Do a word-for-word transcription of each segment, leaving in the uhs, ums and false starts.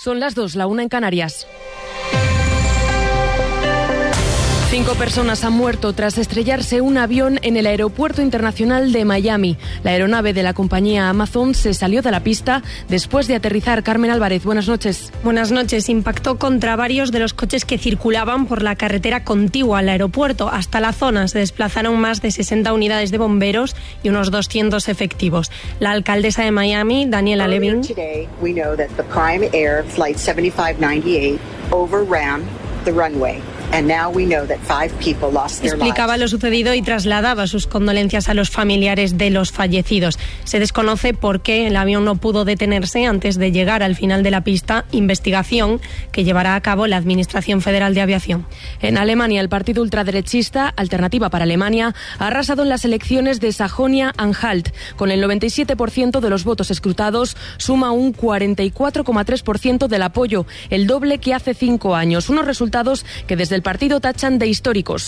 Son las dos, la una en Canarias. Cinco personas han muerto tras estrellarse un avión en el Aeropuerto Internacional de Miami. La aeronave de la compañía Amazon se salió de la pista después de aterrizar. Carmen Álvarez, buenas noches. Buenas noches. Impactó contra varios de los coches que circulaban por la carretera contigua al aeropuerto. Hasta la zona se desplazaron más de sesenta unidades de bomberos y unos doscientos efectivos. La alcaldesa de Miami, Daniela Levin, explicaba lo sucedido y trasladaba sus condolencias a los familiares de los fallecidos. Se desconoce por qué el avión no pudo detenerse antes de llegar al final de la pista, investigación que llevará a cabo la Administración Federal de Aviación. En Alemania, el partido ultraderechista Alternativa para Alemania ha arrasado en las elecciones de Sajonia-Anhalt. Con el noventa y siete por ciento de los votos escrutados, suma un cuarenta y cuatro coma tres por ciento del apoyo, el doble que hace cinco años. Unos resultados que desde el partido tachan de históricos.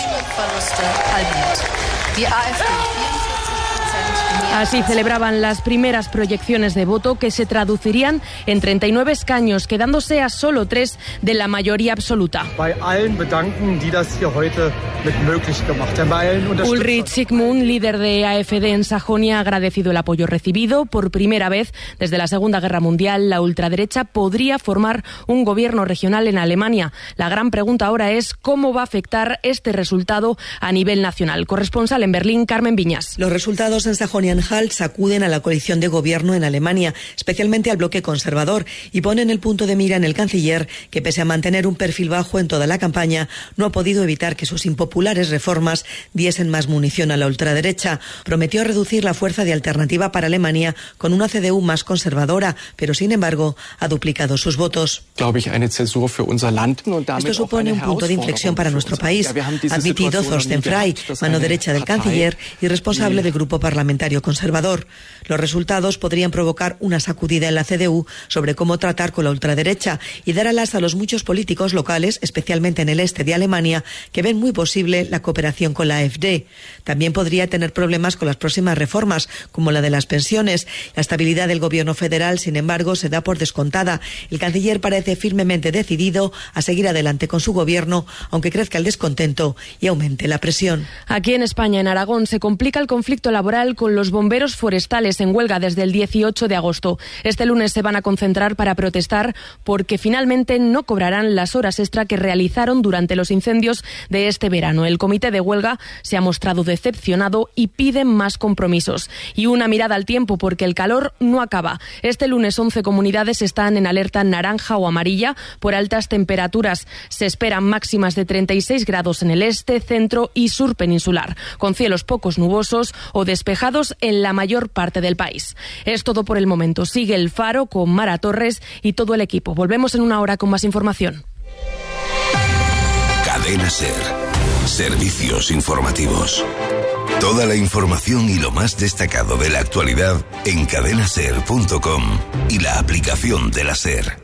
Así celebraban las primeras proyecciones de voto que se traducirían en treinta y nueve escaños, quedándose a solo tres de la mayoría absoluta. Ulrich Zygmunt, líder de A F D en Sajonia, ha agradecido el apoyo recibido. Por primera vez desde la Segunda Guerra Mundial, la ultraderecha podría formar un gobierno regional en Alemania. La gran pregunta ahora es cómo va a afectar este resultado a nivel nacional. Corresponsal en Berlín, Carmen Viñas. Los resultados en Sajonia-Anhalt sacuden a la coalición de gobierno en Alemania, especialmente al bloque conservador, y ponen el punto de mira en el canciller, que pese a mantener un perfil bajo en toda la campaña, no ha podido evitar que sus impopulares reformas diesen más munición a la ultraderecha. Prometió reducir la fuerza de Alternativa para Alemania con una C D U más conservadora, pero sin embargo ha duplicado sus votos. Esto supone un punto de inflexión para nuestro país, ha admitido Thorsten Frey, mano derecha del canciller y responsable del grupo parlamentario conservador. Los resultados podrían provocar una sacudida en la C D U sobre cómo tratar con la ultraderecha y dar alas a los muchos políticos locales, especialmente en el este de Alemania, que ven muy posible la cooperación con la A F D. También podría tener problemas con las próximas reformas, como la de las pensiones. La estabilidad del gobierno federal, sin embargo, se da por descontada. El canciller parece firmemente decidido a seguir adelante con su gobierno, aunque crezca el descontento y aumente la presión. Aquí en España, en Aragón, se complica el conflicto laboral con los bomberos forestales en huelga desde el dieciocho de agosto. Este lunes se van a concentrar para protestar porque finalmente no cobrarán las horas extra que realizaron durante los incendios de este verano. El comité de huelga se ha mostrado decepcionado y pide más compromisos. Y una mirada al tiempo, porque el calor no acaba. Este lunes once comunidades están en alerta naranja o amarilla por altas temperaturas. Se esperan máximas de treinta y seis grados en el este, centro y sur peninsular, con cielos pocos nubosos o despejados en la mayor parte del país. Es todo por el momento. Sigue El Faro con Mara Torres y todo el equipo. Volvemos en una hora con más información. Cadena SER. Servicios informativos. Toda la información y lo más destacado de la actualidad en cadena ser punto com y la aplicación de la SER.